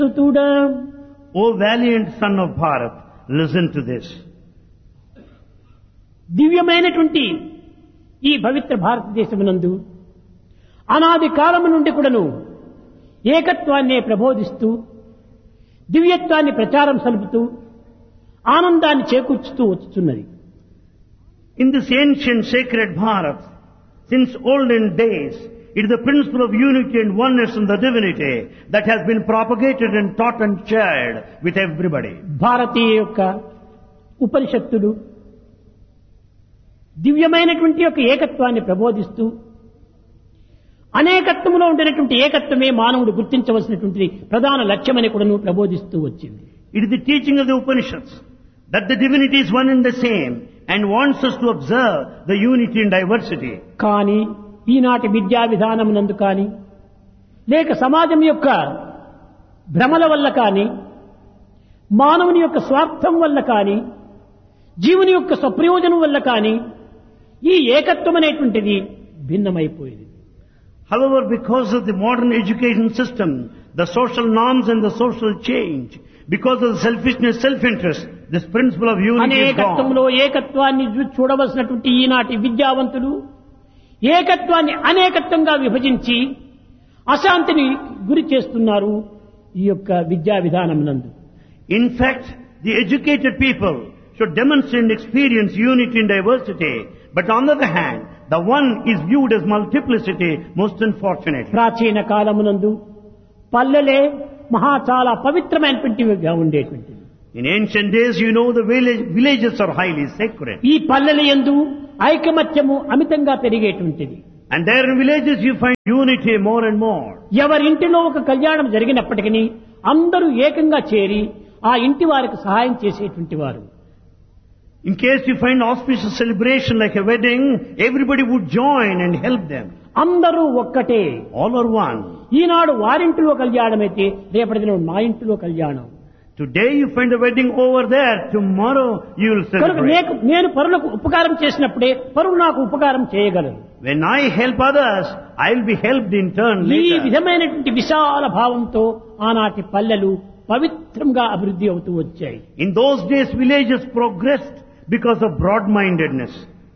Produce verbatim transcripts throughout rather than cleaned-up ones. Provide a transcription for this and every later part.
O valiant son of Bharat, listen to this. దివ్యమైనటువంటి ఈ పవిత్ర భారతదేశమునందు అనాది కాలము నుండి కూడాను ఏకత్వాన్ని ప్రబోధిస్తూ దివ్యత్వాన్ని ప్రచారం సలుపుతూ ఆనందాన్ని చేకూర్చుతూ వచ్చుచున్నది. In this ancient sacred Bharat, since olden days, it is the principle of unity and oneness in the divinity that has been propagated and taught and shared with everybody. భారతీయ యొక్క ఉపనిషత్తులు దివ్యమైనటువంటి యొక్క ఏకత్వాన్ని ప్రబోధిస్తూ అనేకత్వములో ఉండేటువంటి ఏకత్వమే మానవుడు గుర్తించవలసినటువంటి ప్రధాన లక్ష్యమని కూడాను ప్రబోధిస్తూ వచ్చింది. It is the teaching of the Upanishads that the divinity is one and the same and wants us to observe the unity and diversity. కానీ ఈనాటి విద్యా విధానమునందు కానీ లేక సమాజం యొక్క భ్రమల వల్ల కానీ మానవుని యొక్క స్వార్థం వల్ల కానీ జీవుని యొక్క స్వప్రయోజనం వల్ల కానీ ఈ ఏకత్వం అనేటువంటిది భిన్నమైపోయింది. However, because of the modern education system, the social norms and the social change, because of the selfishness, self-interest, this principle of unity is అనేకత్వంలో gone. ఏకత్వాన్ని చూడవలసినటువంటి ఈనాటి విద్యావంతులు ఏకత్వాన్ని అనేకత్వంగా విభజించి అశాంతిని గురి చేస్తున్నారు ఈ యొక్క విద్యా విధానమునందు. In fact, the educated people should demonstrate and experience unity and diversity, but on the other hand, the one is viewed as multiplicity, most unfortunately. ప్రాచీన కాలమునందు పల్లెలే మహా చాలా పవిత్రమైనటువంటివిగా ఉండేటువంటివి. In ancient days, you know, the village, villages are highly sacred. ఈ పల్లెల యందు ఐకమత్యము అమితంగా పెరిగేటువంటిది. And there in villages you find unity more and more. ఎవరింటిలో ఒక కళ్యాణం జరిగినప్పటికీ అందరూ ఏకంగా చేరి ఆ ఇంటి వారికి సహాయం చేసేటువంటి వారు. In case you find auspicious celebration like a wedding, everybody would join and help them. అందరూ ఒక్కటే. All are one. ఈనాడు వారింటిలో కళ్యాణం అయితే రేపటి దినం మా ఇంటిలో కళ్యాణం. Today you find the wedding over there, tomorrow you will కనుక celebrate. నేను నేను పరులకు ఉపకారం చేసినప్పుడే పరులు నాకు ఉపకారం చేయగలరు. When I help others, I will be helped in turn ఈ later. విధమైనటువంటి విశాల భావంతో ఆనాటి పల్లెలు పవిత్రంగా అభివృద్ధి అవుతూ వచ్చాయి. In those days villages progressed because of broad-mindedness.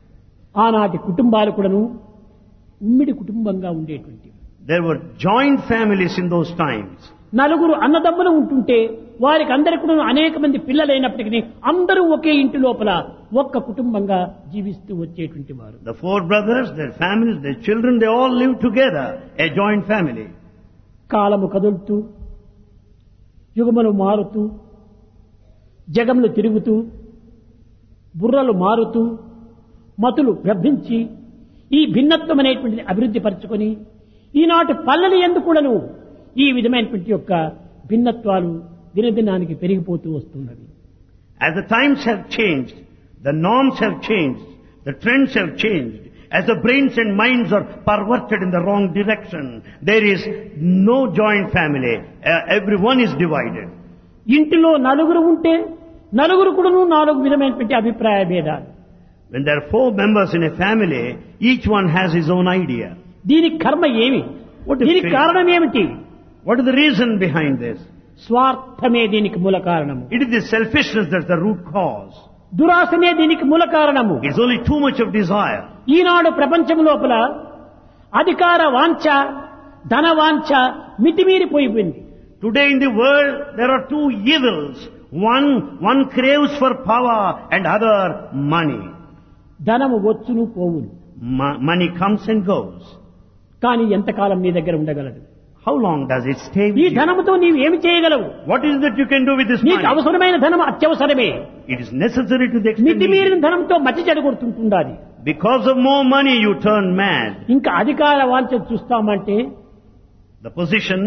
ఆనాటి కుటుంబాలు కూడాను ఉమ్మిడి కుటుంబంగా ఉండేటువంటి There were joint families in those times. నలుగురు అన్నదమ్ములు ఉంటుంటే వారికి అందరికి కూడా అనేక మంది పిల్లలైనప్పటికీ అందరూ ఒకే ఇంటి లోపల ఒక్క కుటుంబంగా జీవిస్తూ వచ్చేటువంటి వారు. The four brothers, their families, their children, they all lived together, a joint family. కాలము కదులుతూ యుగములు మారుతూ జగములు తిరుగుతూ బుర్రలు మారుతూ మతులు భ్రమించి ఈ భిన్నత్వం అనేటువంటిది అభివృద్ధి పరచుకొని ఈనాటి పల్లెలు ఎందుకు కూడాను ఈ విధమైనటువంటి యొక్క భిన్నత్వాలు దినదినానికి పెరిగిపోతూ వస్తున్నవి. As the times have changed, the norms have changed, the trends have changed. As the brains and minds are perverted in the wrong direction, there is no joint family. Uh, everyone is divided. ఇంటిలో నలుగురు ఉంటే నలుగురు కూడాను నాలుగు విధమైనటువంటి అభిప్రాయ భేదాలు. When there are four members in a family, each one has his own idea. దీనికి కర్మ ఏమి? What is దీనికి fate? కారణం ఏమిటి? What is the reason behind this? స్వార్థమే దీనికి మూల కారణము. It is the selfishness that's the root cause. దురాశనే దీనికి మూల కారణము. It's only too much of desire. ఈనాడు ప్రపంచం లోపల అధికార వాంఛ ధన వాంఛ మితిమీరిపోయింది. Today in the world, there are two evils. One, one craves for power and other money. ధనము వచ్చును పోవును. Mo- money comes and goes. కానీ ఎంతకాలం నీ దగ్గర ఉండగలదు? How long does it stay ఈ with you? ధనముతో నీవు ఏమి చేయగలవు? What is it that you can do with this నీకు money? అవసరమైన ధనం అత్యవసరమే. It is necessary to the extent మితిమీరిన needed. ధనంతో మతి చెడగొడుతుంటుండాలి. Because of more money, you turn mad. ఇంకా అధికార వాంఛ చూస్తామంటే The position,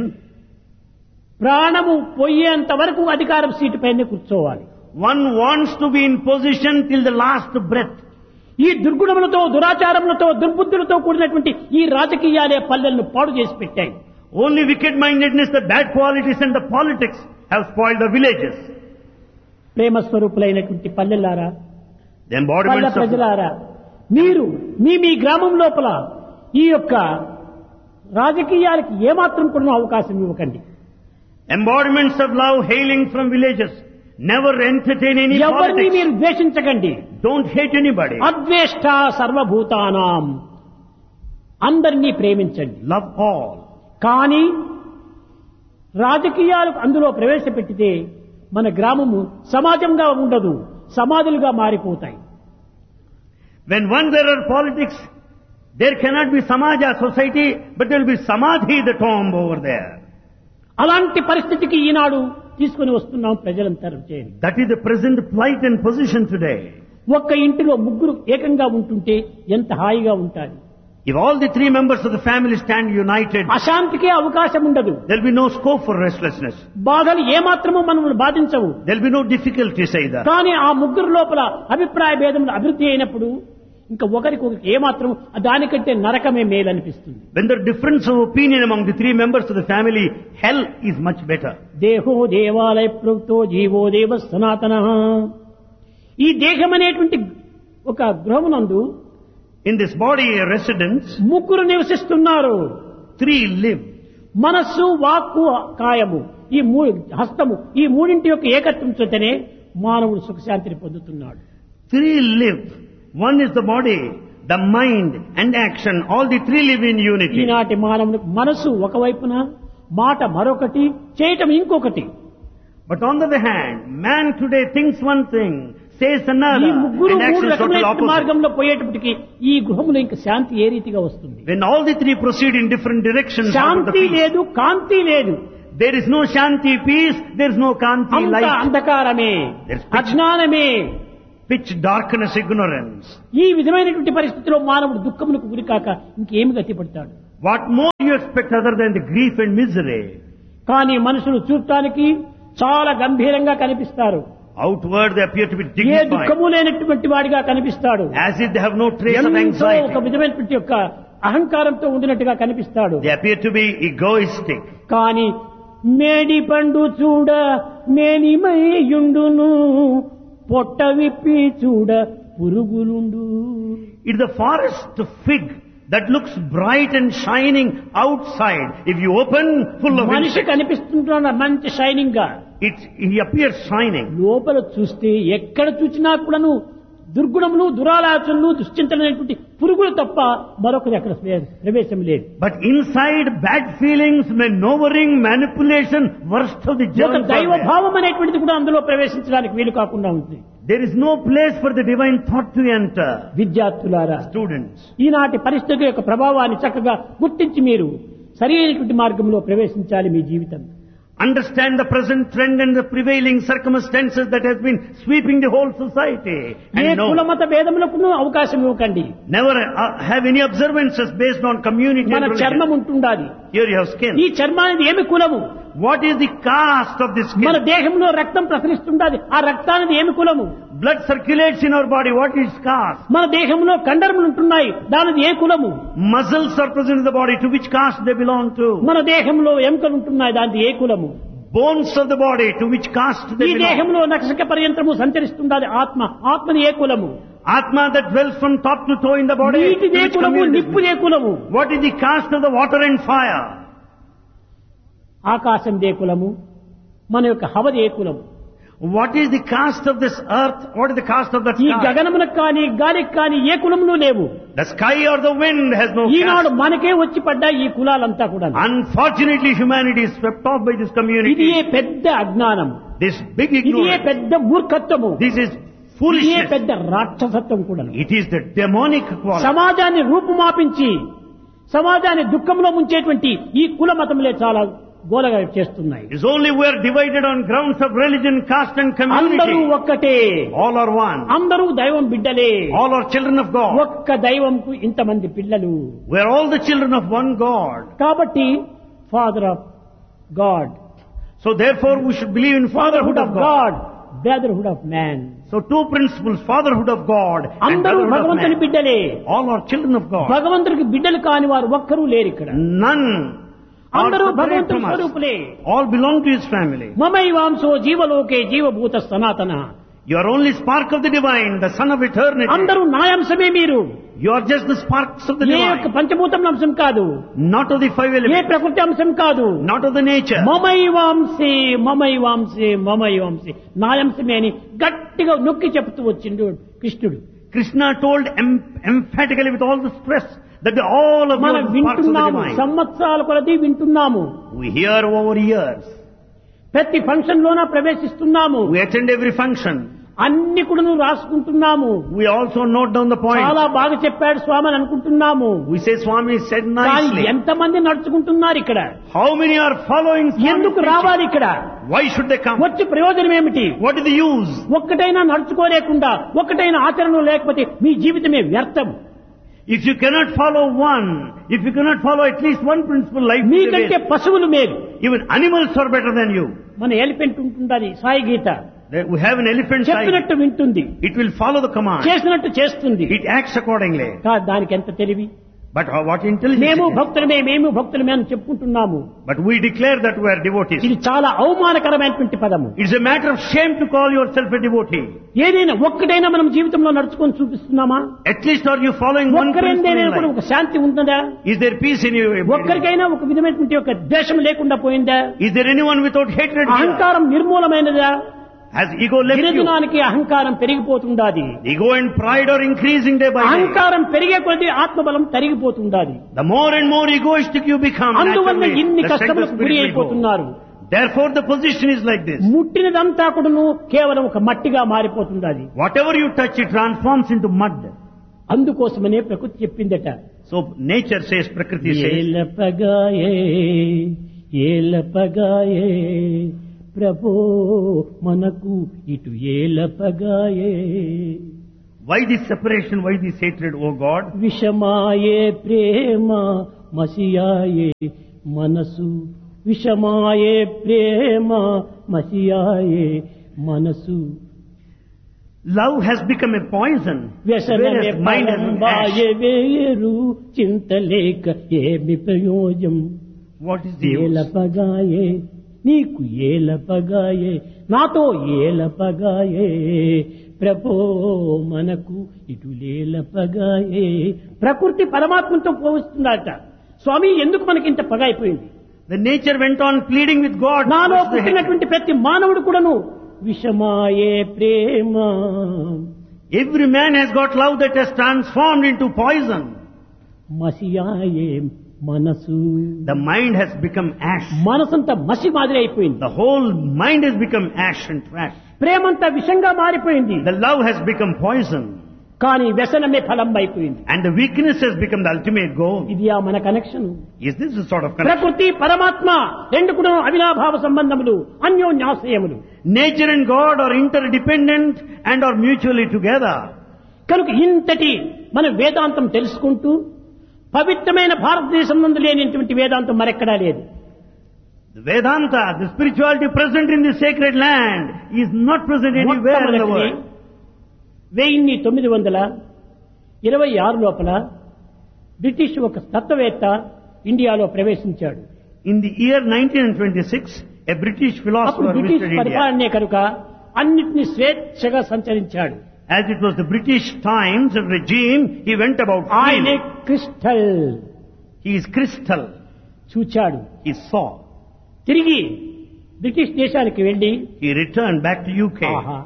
ప్రాణము పోయేంత వరకు అధికారం సీటు పైన కూర్చోవాలి. one wants to be in position till the last breath. ఈ దుర్గుణములతో దురాచారములతో దుర్బుద్ధులతో కూడినటువంటి ఈ రాజకీయాలే పల్లెలను పాడు చేసి పెట్టాయి. Only wicked-mindedness, the bad qualities and the politics have spoiled the villages. Prema స్వరూపులైనటువంటి పల్లెలారా, The పల్లె embodiments of ప్రజలారా, మీరు మీ మీ గ్రామం లోపల ఈ యొక్క రాజకీయాలకి ఏమాత్రం కూడా అవకాశం ఇవ్వకండి. Embodiments of love hailing from villages. Never entertain any ఎవరిని politics. మీరు ద్వేషించకండి. Don't hate anybody. అద్వేష్ట సర్వభూతానాం, అందరినీ ప్రేమించండి. Love all. కానీ రాజకీయాలకు అందులో ప్రవేశపెట్టితే మన గ్రామము సమాజంగా ఉండదు, సమాధులుగా మారిపోతాయి. When once there are politics, there cannot be samaja, society, but there will be samadhi, the tomb over there. అలాంటి పరిస్థితికి ఈనాడు తీసుకుని వస్తున్నాం ప్రజలంతా చేరి. That is the present plight and position today. ఒక్క ఇంటిలో ముగ్గురు ఏకంగా ఉంటుంటే ఎంత హాయిగా ఉంటారు. If all the three members of the family stand united, అశాంతికే అవకాశం ఉండదు. there will be no scope for restlessness. బాధలు ఏమాత్రమూ మనల్ని బాధించవు. There will be no difficulties either. కానీ ఆ ముగ్గురు లోపల అభిప్రాయ భేదములు అభివృద్ధి అయినప్పుడు ఇంకా ఒకరికొకరికి ఏమాత్రం దానికంటే నరకమే మేలనిపిస్తుంది. When there is difference of opinion among the three members of the family, hell is much better. దేహో దేవాలయ ప్రవృత్తో జీవో దేవ సనాతన. ఈ దేహం అనేటువంటి ఒక గృహమునందు In this body residence, ముగ్గురు నివసిస్తున్నారు. three live. మనస్సు, వాక్కు, కాయము, ఈ మూడు హస్తము, ఈ మూడింటి యొక్క ఏకత్వం చేతనే మానవుడు సుఖశాంతిని పొందుతున్నాడు. Three live. One is the body, the mind and action. All the three live in unity. ఈనాటి మానవుడు మనస్సు ఒకవైపున, మాట మరొకటి, చేయటం ఇంకొకటి. But on the other hand, man today thinks one thing, says ఈ another, ముగ్గురు and acts మూడు totally రకమైన opposite. మార్గంలో పోయేటప్పటికి ఈ గృహంలో ఇంకా శాంతి ఏ రీతిగా వస్తుంది? When all the three proceed in different directions, out of the Shanti peace, లేదు, కాంతి లేదు, there is no shanti peace, there is no kanti అంత light, అంధకారమే, There's pitch. అజ్ఞానమే. pitch darkness, ignorance. ఈ విధమైనటువంటి పరిస్థితిలో మానవుడు దుఃఖములకు గురికాక ఇంకేమి గతిపడతాడు? What more you expect other than the grief and misery? కానీ మనుషులు చూడటానికి చాలా గంభీరంగా కనిపిస్తారు. Outward they appear to be A dignified, దుఃఖము లేనటువంటి వాడిగా కనిపిస్తాడు. as if they have no trace of ఎంతో ఒక anxiety. విధమైనటువంటి యొక్క అహంకారంతో ఉండినట్టుగా కనిపిస్తాడు. They appear to be egoistic. కానీ మేడి పండు చూడ మేనిమయుండును, పొట్ట విప్పి చూడ పురుగులుండు. It's the forest fig that looks bright and shining outside. If you open, full of మనిషి insects. కనిపిస్తుంటున్న మంచి షైనింగ్ గా, It, he appears shining. లోపల చూస్తే ఎక్కడ చూసినా కూడాను దుర్గుణములు, దురాలోచనలు, దుశ్చింతనైనటువంటి పురుగులు తప్ప మరొకటి అక్కడ ప్రవేశం లేదు. But inside, bad feelings, maneuvering, manipulation, worst of the ఒక germs are దైవ there. భావం అనేటువంటిది కూడా అందులో ప్రవేశించడానికి వీలు కాకుండా ఉంటుంది. There is no place for the divine thought to enter. విద్యార్థులారా, Students, ఈనాటి పరిస్థితి యొక్క ప్రభావాన్ని చక్కగా గుర్తించి మీరు సరైనటువంటి మార్గంలో ప్రవేశించాలి మీ జీవితం. understand the present trend and the prevailing circumstances that has been sweeping the whole society. A And కుల no, మత భేదములకు అవకాశం ఇవ్వకండి. never uh, have any observances based on community మన and religion. చర్మం ఉంటుండాలి. Here you have skin. ఈ చర్మానికి ఏమి కులము? What is the caste of this మన skin? దేహంలో రక్తం ప్రసరిస్తుండాలి. ఆ రక్తానికి ఏమి కులము? Blood circulates in our body. What is caste? మన దేహంలో కండరములు ఉంటున్నాయి. దానిది ఏ కులము? Muscles are present in the body. To which caste they belong to? మన దేహంలో ఎముకలు ఉంటున్నాయి. దానిది ఏ కులము? Bones of the body. To which caste ఈ they belong? దేహంలో నక్షక పర్యంతరము సంచరిస్తుండాలి ఆత్మ. ఆత్మని ఏ కులము? Atma that dwells from top to toe in the body. నీటి To ఏ which కులము? community? నిప్పు ఏ కులము? What is the caste of the water and fire? ఆకాశం ఏ కులము? మన యొక్క హవది ఏ కులము? What is the caste of this earth? What is the caste of that ఈ sky? గగనమునకు కానీ గాలికి కానీ ఏ కులములు లేవు. The sky or the wind has no Eenadu caste. మనకే వచ్చి పడ్డా ఈ కులాలంతా కూడా. Unfortunately, humanity is swept off by this ఇది community. ఏ పెద్ద అజ్ఞానం, This big ఇది ఏ ignorance. పెద్ద మూర్ఖత్వము, This is ఇది ఏ foolishness. పెద్ద రాక్షసత్వం కూడా. It is the demonic quality. సమాజాన్ని రూపుమాపించి సమాజాన్ని దుఃఖంలో ముంచేటువంటి ఈ కుల మతములే చాలా గోలగా చేస్తున్నాయి. It is only we are divided on grounds of religion, caste and అందరూ community. ఒక్కటే, All are one. అందరూ దైవం బిడ్డలే. All are children of God. ఒక్క దైవంకు ఇంతమంది పిల్లలు. We are all the children of one God. కాబట్టి father of God, So therefore we should believe in fatherhood fatherhood of of God. God, brotherhood of man. So two principles, fatherhood of God and అందరూ brotherhood of భగవంతుని man. బిడ్డలే. All are children of God. భగవంతుడికి బిడ్డలు కాని వారు ఒక్కరూ లేరు ఇక్కడ. None are అందరూ separate భగవంతుని from us. స్వరూపులే. All belong to His family. మమైవాంసో జీవలోకే జీవభూత సనాతన. You are only spark of the divine, the son of eternity. అందరూ నా అంశమే మీరు. You are just the sparks of the ఏ యొక్క divine. పంచభూతముల అంశం కాదు, Not of the five A elements. ప్రకృతి అంశం కాదు. Not of the nature. మమైవాంసే మమైవాంసే మమైవాంసే నా అంశమే అని గట్టిగా నొక్కి చెప్తూ వచ్చిండు కృష్ణుడు. Krishna told em- emphatically with all the stress that the, all of you మనం are sparks of the వింటున్నాము, divine. సంవత్సరాల కొలది వింటున్నాము, We hear over years. ప్రతి ఫంక్షన్ లోన ప్రవేశిస్తున్నాము, We attend every function. అన్ని కూడా రాసుకుంటున్నాము. We also note down the point. చాలా బాగా చెప్పాడు స్వామి అని అనుకుంటున్నాము. We say Swami said కానీ nicely. ఎంతమంది నడుచుకుంటున్నారు ఇక్కడ? How many are following Swami's ఎందుకు teaching? రావాలి ఇక్కడ? Why should they come? వచ్చి ప్రయోజనం ఏమిటి? What is the use? ఒక్కటైనా నడుచుకోలేకుండా, ఒక్కటైనా ఆచరణ లేకపోతే మీ జీవితమే వ్యర్థం. If you cannot follow one, if you cannot follow at least one principle, life will be మీకంటే waste. పశువులు మేలు. Even animals are better than you. మన ఎలిఫెంట్ ఉంటుందని సాయి గీత There- We have an elephant side. చెప్పినట్టు వింటుంది, It will follow the command. చేసినట్టు చేస్తుంది. It acts accordingly. కా- దానికి ఎంత తెలివి. But how- what intelligence మేము it is. భక్తులమే మేము భక్తులమే అని చెప్పుకుంటున్నాము. But we declare that we are devotees. ఇది చాలా అవమానకరమైనటువంటి పదము. It's a matter of shame to call yourself a devotee. ఏదైనా ఒక్కటైనా మనం జీవితంలో నడుచుకొని చూపిస్తున్నామా? At least are you following one principle ఒక్కరైనా in కూడా life? ఒక శాంతి ఉంటుందా? Is there peace in you? ఒక్కరికైనా ఒక విధమైనటువంటి ఒక ద్వేషం లేకుండా పోయిందా? Is there anyone without hatred here? అహంకారం నిర్మూలమైనదా? Has ego left you? దినదినానికి అహంకారం పెరిగిపోతుండాది. Ego and pride are increasing day by day. అహంకారం పెరిగే కొద్దీ ఆత్మబలం తరిగిపోతుండాది. The more and more egoistic you become, అందువల్ల naturally, ఇన్ని the strength of కష్టములకు spirit గురి will go. అయిపోతున్నారు. Therefore the position is like this. ముట్టినదంతా కూడాను కేవలం ఒక మట్టిగా మారిపోతుండాది. Whatever you touch, it transforms into mud. అందుకోసమనే ప్రకృతి చెప్పిందట, So nature says, Prakriti says, ఏలపగాయే ఏలపగాయే ప్రభో మనకు ఇటు ఏలపగాయే. why this separation, why this hatred, O God? విషమాయే ప్రేమ మసియాయే మనసు, విషమాయే ప్రేమ మసియాయే మనసు. Love has become a poison, వ్యసనమే whereas mind has been ash. పరంబాయే వేరు చింతలేక ఏమి ప్రయోజం. What is the use? ఏలపగాయే నీకు ఏలపగాయే నాతో ఏలపగాయే ప్రభో మనకు ఇటు లేలపగాయే. ప్రకృతి పరమాత్మతో పోవస్తుందట. స్వామి ఎందుకు మనకి ఇంత పగ అయిపోయింది? The nature went on pleading with God. నాలో What's the hatred? పుట్టినటువంటి ప్రతి మానవుడు కూడాను విషమాయే ప్రేమ. Every man has got love that has transformed into poison. మసియాయే మనసు. The mind has become ash. మనసంతా మసి మాదిరి అయిపోయింది. The whole mind has become ash and trash. ప్రేమంతా విషంగా మారిపోయింది. The love has become poison. కానీ వ్యసనమే ఫలం అయిపోయింది. And the weakness has become the ultimate goal. ఇది ఆ మన connection. Is this a sort of connection? ప్రకృతి పరమాత్మ రెండు కూడా అవినాభావ సంబంధములు, అన్యోన్యాశ్రయములు. Nature and God are interdependent and are mutually together. కనుక ఇంతటి మన వేదాంతం తెలుసుకుంటూ పవిత్రమైన భారతదేశం నందు లేనిటువంటి వేదాంతం మరెక్కడా లేదు. The Vedanta, the spirituality present in this sacred land is not present anywhere in the world. వెయ్యి తొమ్మిది వందల ఇరవై ఆరు లోపల బ్రిటిష్ ఒక తత్వవేత్త ఇండియాలో ప్రవేశించాడు. In the year nineteen twenty-six, a British అప్పుడు philosopher బ్రిటిష్ visited India. పరిపాలనే కనుక అన్నిటినీ స్వేచ్ఛగా సంచరించాడు. As it was the British times and regime, he went about ఆయనే freely. Crystal He is crystal. చూచాడు. He saw. తిరిగి బ్రిటిష్ దేశానికి వెళ్లి He returned back to U K. ఆహా,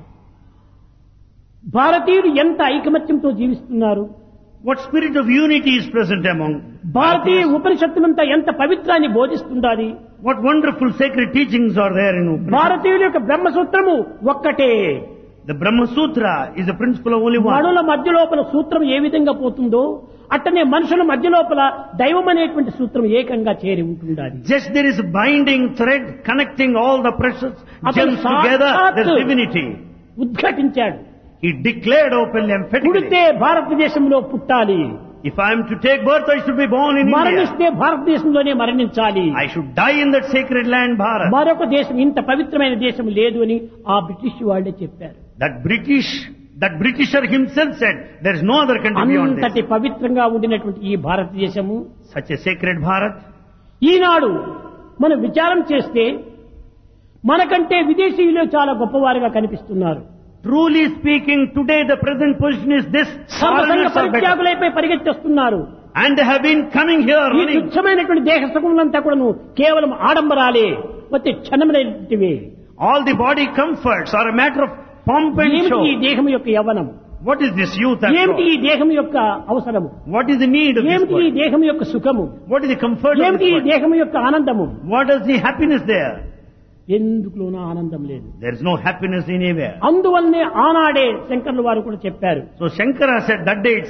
భారతీయులు ఎంత ఐకమత్యంతో జీవిస్తున్నారు, What spirit of unity is present among Bharatiya Bharatiyas? ఉపనిషత్తులంతా ఎంత పవిత్రాన్ని బోధిస్తుండాలి. What wonderful sacred teachings are there in Upanishad? భారతీయుల యొక్క బ్రహ్మసూత్రము ఒక్కటే. The Brahma Sutra is the principle of only one. మనుల మధ్య లోపల సూత్రం ఏ విధంగా పోతుందో అట్టనే మనుషుల మధ్య లోపల దైవం అనేటువంటి సూత్రం ఏకంగా చేరి ఉంటుండాలి. Just there is a binding thread connecting all the precious అతను gems together, there's సాక్షాత్తు divinity. ఉద్ఘాటించాడు. He declared openly, emphatically, పుడితే భారతదేశంలో పుట్టాలి, if I am to take birth, I should be born in India. మరణిస్తే భారతదేశంలోనే మరణించాలి. I should die in that sacred land, Bharat. మరొక దేశం ఇంత పవిత్రమైన దేశం లేదు అని ఆ బ్రిటిష్ వాళ్ళే చెప్పారు. That British, that Britisher himself said, there is no other country beyond అంతటి this. పవిత్రంగా ఉండినటువంటి ఈ భారతదేశము Such a sacred Bharat. ఈనాడు మనం విచారం చేస్తే మనకంటే విదేశీయులు చాలా గొప్పవారుగా కనిపిస్తున్నారు. Truly speaking, today the present position is this. సర్వసంగ Foreigners are better. పరిత్యాగులైపై పరిగెత్తేస్తున్నారు. And they have been coming here ఈ running. తుచ్చమైనటువంటి దేహ సుఖములంతా కూడాను కేవలం ఆడంబరాలే, వచ్చి క్షణమైనటివే. All the body comforts are a matter of pomp and ఏమిటి ఈ show. దేహం యొక్క యవ్వనం? What is this youth after ఏమిటి ఈ all? దేహం యొక్క అవసరము? What is the need of this ఏమిటి ఈ body? దేహం యొక్క సుఖము? What is the comfort of ఏమిటి ఈ this body? దేహం యొక్క ఆనందము? What is the happiness there? ఎందుకులోనూ ఆనందం లేదు. There is no happiness anywhere. అందువల్లనే ఆనాడే శంకర్లు వారు కూడా చెప్పారు, So Shankara said that day